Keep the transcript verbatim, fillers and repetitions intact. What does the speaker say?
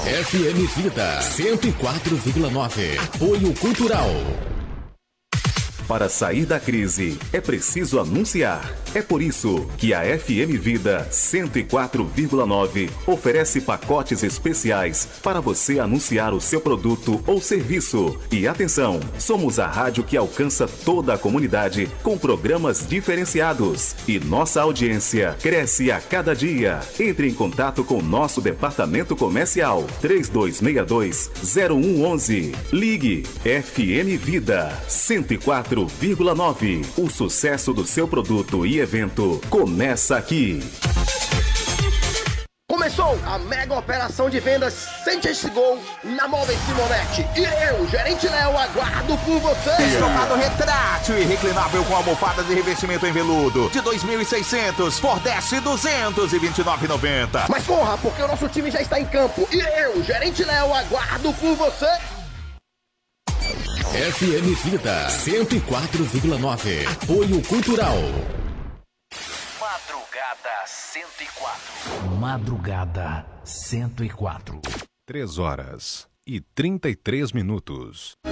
F M Vida cento e quatro vírgula nove. Apoio Cultural. Para sair da crise, é preciso anunciar. É por isso que a F M Vida cento e quatro vírgula nove oferece pacotes especiais para você anunciar o seu produto ou serviço. E atenção, somos a rádio que alcança toda a comunidade com programas diferenciados. E nossa audiência cresce a cada dia. Entre em contato com nosso departamento comercial três dois seis dois, zero um um um. Ligue F M Vida cento e quatro vírgula nove. O sucesso do seu produto e evento começa aqui. Começou a mega operação de vendas Sente esse Gol na Móveis Simonetti. E eu, gerente Léo, aguardo por você. Estofado retrátil e reclinável com almofadas e revestimento em veludo de dois mil e seiscentos por dez mil duzentos e vinte e nove reais e noventa centavos. Mas corra, porque o nosso time já está em campo. E eu, gerente Léo, aguardo por você. F M Vida cento e quatro vírgula nove. Apoio Cultural. Madrugada cento e quatro. Madrugada cento e quatro. Três horas e trinta e três minutos.